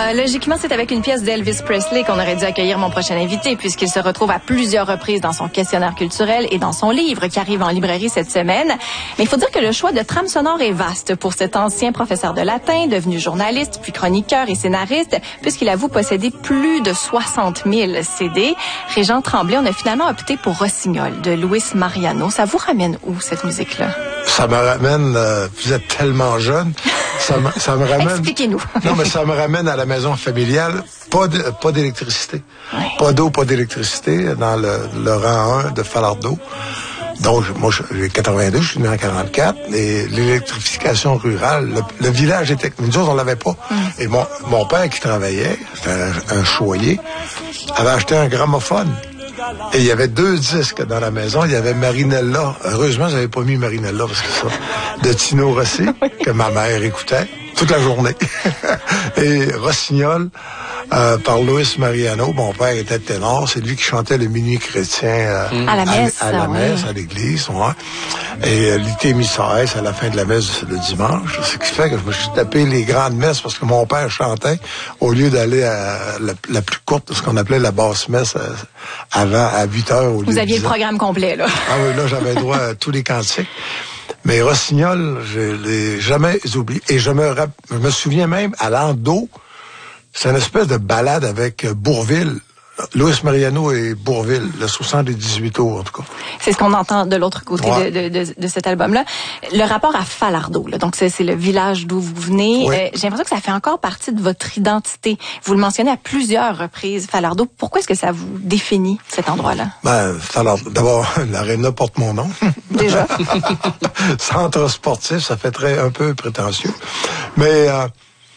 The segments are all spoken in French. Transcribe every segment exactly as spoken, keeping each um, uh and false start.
Euh, logiquement, c'est avec une pièce d'Elvis Presley qu'on aurait dû accueillir mon prochain invité, puisqu'il se retrouve à plusieurs reprises dans son questionnaire culturel et dans son livre qui arrive en librairie cette semaine. Mais il faut dire que le choix de trame sonore est vaste pour cet ancien professeur de latin, devenu journaliste, puis chroniqueur et scénariste, puisqu'il avoue posséder plus de soixante mille C D. Régent Tremblay, on a finalement opté pour Rossignol de Luis Mariano. Ça vous ramène où, cette musique-là? Ça me ramène, euh, vous êtes tellement jeune, ça me, ça me ramène... Expliquez-nous. Non, mais ça me ramène à la maison familiale, pas de, pas d'électricité. Oui. Pas d'eau, pas d'électricité, dans le, le rang un de Falardeau. Donc, moi, j'ai quatre-vingt-deux, je suis né en quarante-quatre, et l'électrification rurale, le, le village était... Nous autres, on l'avait pas. Mm. Et mon, mon père qui travaillait, c'était un, un choyer, avait acheté un gramophone. Et il y avait deux disques dans la maison. Il y avait Marinella. Heureusement, j'avais pas mis Marinella parce que ça, de Tino Rossi, que ma mère écoutait toute la journée. Et Rossignol, euh, par Luis Mariano. Mon père était ténor. C'est lui qui chantait le Minuit chrétien euh, à la messe, à, à la oui. messe, à l'église. Ouais. Et euh, l'ité missaïs à la fin de la messe le dimanche. Ce qui fait que je me suis tapé les grandes messes parce que mon père chantait au lieu d'aller à la, la plus courte, ce qu'on appelait la basse messe à, avant à huit heures au lieu de Vous aviez dix le programme complet, là. Ah oui, là, j'avais droit à tous les cantiques. Mais Rossignol, je l'ai jamais oublié. Et je me, rap... je me souviens même, à Landau, c'est une espèce de balade avec Bourvil. Luis Mariano et Bourvil, le soixante-dix-huit tours, en tout cas. C'est ce qu'on entend de l'autre côté ouais. de, de, de, de cet album-là. Le rapport à Falardeau, là, donc c'est, c'est le village d'où vous venez. Oui. Euh, j'ai l'impression que ça fait encore partie de votre identité. Vous le mentionnez à plusieurs reprises, Falardeau. Pourquoi est-ce que ça vous définit, cet endroit-là? Ben, Falardeau, d'abord, l'aréna porte mon nom. Déjà. Centre sportif, ça fait très un peu prétentieux. Mais... Euh,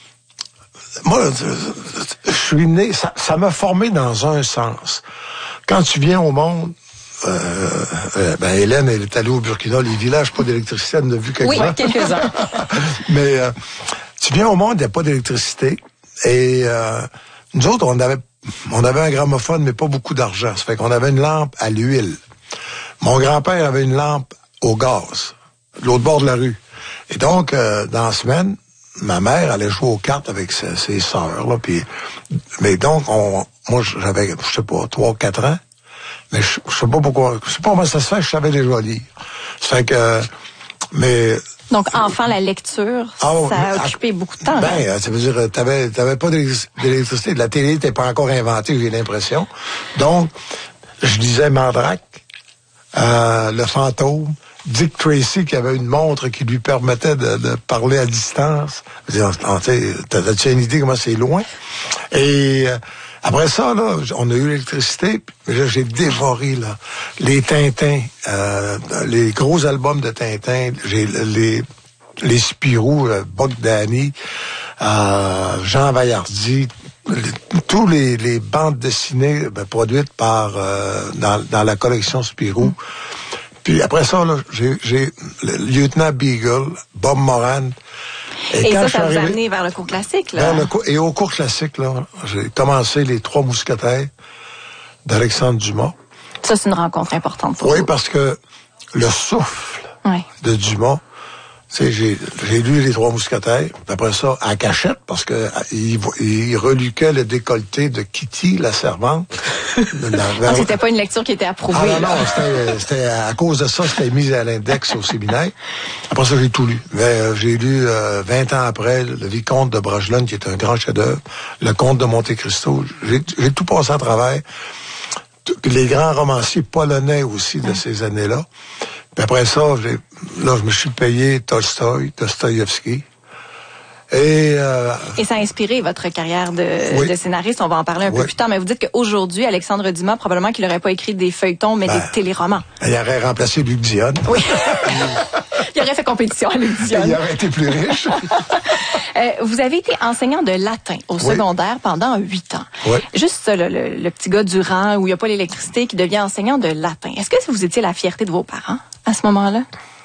moi, je suis né, ça, ça m'a formé dans un sens. Quand tu viens au monde, euh, euh, ben Hélène, elle est allée au Burkina, les villages, pas d'électricité, elle en a vu quelques-uns. Oui, quelques-uns. Mais euh, tu viens au monde, il n'y a pas d'électricité. Et euh, nous autres, on avait, on avait un gramophone, mais pas beaucoup d'argent. Ça fait qu'on avait une lampe à l'huile. Mon grand-père avait une lampe au gaz, de l'autre bord de la rue. Et donc, euh, dans la semaine, ma mère allait jouer aux cartes avec ses, ses sœurs, là, puis, mais donc, on, moi, j'avais, je sais pas, trois ou quatre ans, mais je, je sais pas pourquoi, je sais pas comment ça se fait, je savais déjà lire. Ça fait que, mais... Donc, enfant, la lecture, ah, ça a occupé à, beaucoup de temps. Ben, là. Ça veut dire, t'avais, t'avais pas d'électricité, la télé n'était pas encore inventée, j'ai l'impression. Donc, je lisais Mandrake, euh, Le Fantôme, Dick Tracy qui avait une montre qui lui permettait de, de parler à distance. T'as-tu une idée comment c'est loin? Et euh, après ça, là, on a eu l'électricité, mais là, j'ai dévoré là, les Tintins, euh, les gros albums de Tintin, j'ai les les Spirou, Bogdani, euh, Jean Vaillardy, les, tous les, les bandes dessinées ben, produites par euh, dans, dans la collection Spirou. Mm. Puis après ça, là, j'ai, j'ai le lieutenant Beagle, Bob Moran. Et, et ça, ça vous a amené vers le cours classique, là? Le cours, et au cours classique, là, j'ai commencé les Trois Mousquetaires d'Alexandre Dumas. Ça, c'est une rencontre importante pour oui, vous. Oui, parce que le souffle oui. de Dumas, tu sais, j'ai, j'ai lu les Trois Mousquetaires, puis après ça, à cachette, parce que il, il reluquait le décolleté de Kitty, la servante. Donc, c'était pas une lecture qui était approuvée. Ah non, là. non, c'était, c'était à cause de ça, c'était mis à l'index au séminaire. Après ça, j'ai tout lu. Mais euh, j'ai lu euh, vingt ans après le Vicomte de Bragelonne, qui est un grand chef-d'œuvre, le Comte de Monte Cristo. J'ai, j'ai tout passé à travers. Les grands romanciers polonais aussi de hum. ces années-là. Puis après ça, j'ai, là, je me suis payé Tolstoï, Dostoïevski. Et, euh, Et ça a inspiré votre carrière de, oui. de scénariste. On va en parler un oui. peu plus tard. Mais vous dites qu'aujourd'hui, Alexandre Dumas, probablement qu'il n'aurait pas écrit des feuilletons, mais ben, des téléromans. Il aurait remplacé Luc Dionne. Oui. Il aurait fait compétition à Luc Dionne. Il aurait été plus riche. euh, vous avez été enseignant de latin au oui. secondaire pendant huit ans. Oui. Juste ça, le, le, le petit gars du rang où il n'y a pas l'électricité qui devient enseignant de latin. Est-ce que vous étiez la fierté de vos parents à ce moment-là?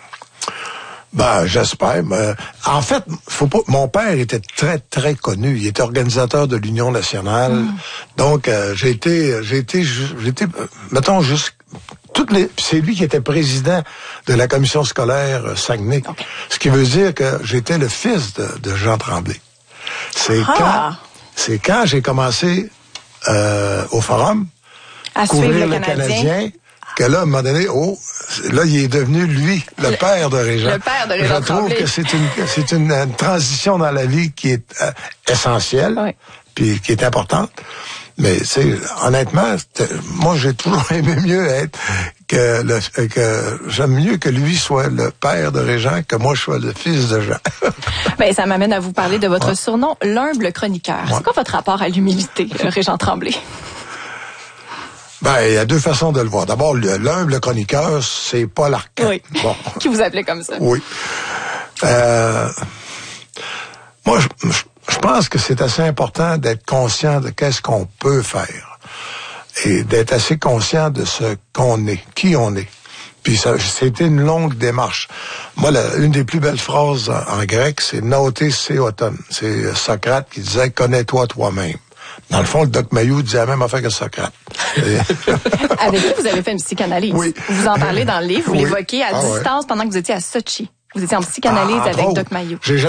Ben, j'espère. Mais, en fait, faut pas. Mon père était très, très connu. Il était organisateur de l'Union nationale. Mm. Donc, euh, j'ai été, j'ai été, j'ai été, mettons, juste toutes les. C'est lui qui était président de la commission scolaire euh, Saguenay. Okay. Ce qui veut dire que j'étais le fils de, de Jean Tremblay. C'est ah. quand. C'est quand j'ai commencé euh, au Forum, à couvrir suivre le le Canadien. Canadien, que là, à un moment donné, oh, là, il est devenu, lui, le, le père de Régent. Le père de Régent Je trouve Tremblay. que c'est une, c'est une, une transition dans la vie qui est euh, essentielle, oui. puis qui est importante. Mais, c'est honnêtement, moi, j'ai toujours aimé mieux être que le, que j'aime mieux que lui soit le père de Régent que moi, je sois le fils de Jean. Ben, ça m'amène à vous parler de votre ouais. surnom, l'humble chroniqueur. Ouais. C'est quoi votre rapport à l'humilité, Régent Tremblay? Ben, il y a deux façons de le voir. D'abord, l'humble chroniqueur, c'est Paul Arcand. Oui. Bon. Qui vous appelait comme ça. Oui. Euh, moi, je, je pense que c'est assez important d'être conscient de qu'est-ce qu'on peut faire et d'être assez conscient de ce qu'on est, qui on est. Puis ça, c'était une longue démarche. Moi, la, une des plus belles phrases en, en grec, c'est Naoté Séoton. C'est Socrate qui disait « Connais-toi toi-même ». Dans le fond, le Doc Mayou disait la même affaire que Socrate. Avec qui vous avez fait une psychanalyse. Oui. Vous en parlez dans le livre, vous oui. l'évoquez à ah, distance ouais. pendant que vous étiez à Sochi. Vous étiez en psychanalyse ah, avec Doc Mayou.